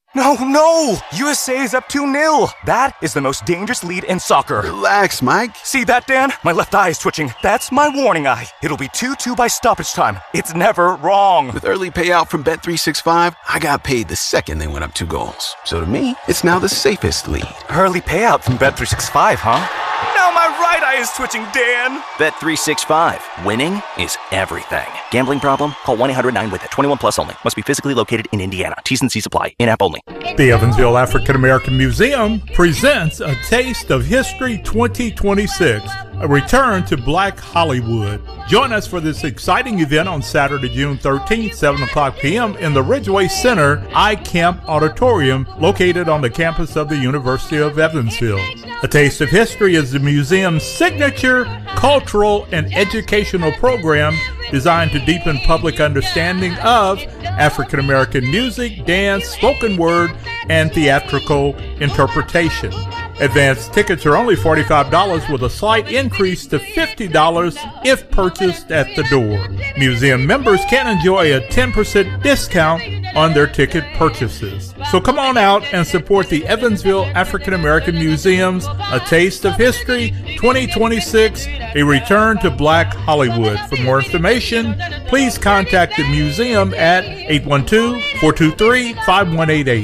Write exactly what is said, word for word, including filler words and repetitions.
No, no! U S A is up two nil. That is the most dangerous lead in soccer. Relax, Mike. See that, Dan? My left eye is twitching. That's my warning eye. It'll be two two by stoppage time. It's never wrong. With early payout from Bet three sixty-five, I got paid the second they went up two goals. So to me, it's now the safest lead. Early payout from Bet three sixty-five, huh? Now my right eye is twitching, Dan. Bet three sixty-five. Winning is everything. Gambling problem? Call one eight hundred nine with it. twenty-one plus only. Must be physically located in Indiana. T's and C's apply. In-app only. The Evansville African American Museum presents A Taste of History twenty twenty-six, a return to Black Hollywood. Join us for this exciting event on Saturday, June thirteenth, seven o'clock p m in the Ridgeway Center iCamp Auditorium located on the campus of the University of Evansville. A Taste of History is the museum's signature cultural and educational program designed to deepen public understanding of African American music, dance, spoken word, and theatrical interpretation. Advanced tickets are only forty-five dollars with a slight increase to fifty dollars if purchased at the door. Museum members can enjoy a ten percent discount on their ticket purchases. So come on out and support the Evansville African American Museum's A Taste of History twenty twenty-six, a return to Black Hollywood. For more information, please contact the museum at eight one two, four two three, five one eight eight.